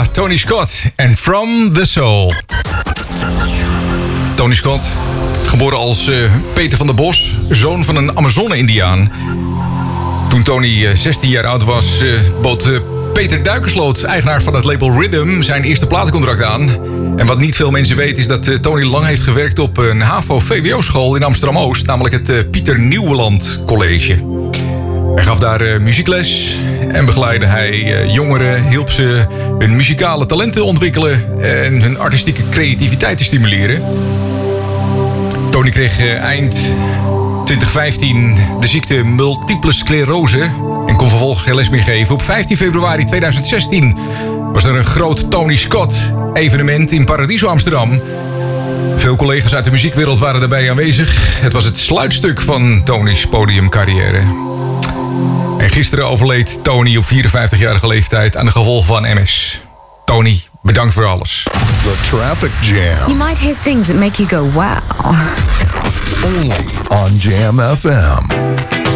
Tony Scott en From the Soul. Tony Scott, geboren als Peter van der Bos, zoon van een Amazone-Indiaan. Toen Tony 16 jaar oud was, bood Peter Duikersloot, eigenaar van het label Rhythm, zijn eerste platencontract aan. En wat niet veel mensen weten is dat Tony lang heeft gewerkt op een HAVO-VWO-school in Amsterdam-Oost, namelijk het Pieter Nieuweland College. Hij gaf daar muziekles en begeleidde hij jongeren, hielp ze hun muzikale talenten ontwikkelen en hun artistieke creativiteit te stimuleren. Tony kreeg eind 2015 de ziekte multiple sclerose en kon vervolgens geen les meer geven. Op 15 februari 2016 was er een groot Tony Scott evenement in Paradiso Amsterdam. Veel collega's uit de muziekwereld waren daarbij aanwezig. Het was het sluitstuk van Tony's podiumcarrière. En gisteren overleed Tony op 54-jarige leeftijd aan de gevolgen van MS. Tony, bedankt voor alles. The Traffic Jam. You might hear things that make you go, wow. Only on Jam FM.